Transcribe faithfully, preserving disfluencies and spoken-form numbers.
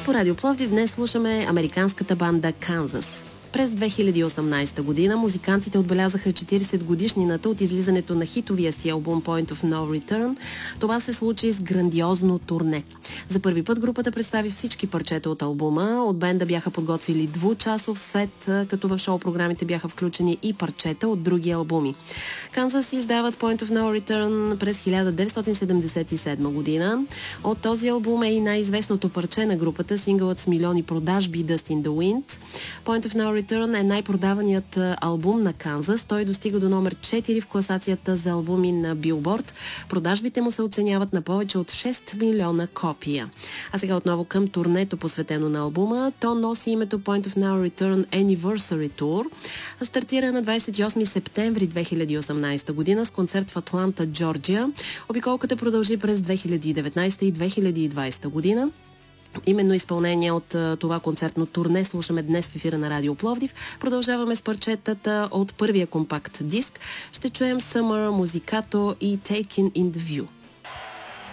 по Радио Пловдив днес слушаме американската банда Канзас. През две хиляди и осемнадесета година музикантите отбелязаха четиридесет годишнината от излизането на хитовия си албум Point of No Return. Това се случи с грандиозно турне. За първи път групата представи всички парчета от албума. От бенда бяха подготвили двучасов сет, като в шоу-програмите бяха включени и парчета от други албуми. Канзас издават Point of No Return през хиляда деветстотин седемдесет и седма година. От този албум е и най-известното парче на групата, сингълът с милиони продажби Dust in the Wind. Point of No Return е най-продаваният албум на Канзас. Той достига до номер четири в класацията за албуми на Билборд. Продажбите му се оценяват на повече от шест милиона копия. А сега отново към турнето, посветено на албума. То носи името Point of No Return Anniversary Tour. Стартира на двадесет и осми септември две хиляди и осемнадесета година с концерт в Атланта, Джорджия. Обиколката продължи през две хиляди и деветнадесета и две хиляди и двадесета година. Именно изпълнение от това концертно турне слушаме днес в ефира на Радио Пловдив. Продължаваме с парчетата от първия компакт диск. Ще чуем Summer, Musicato и Taken in the View.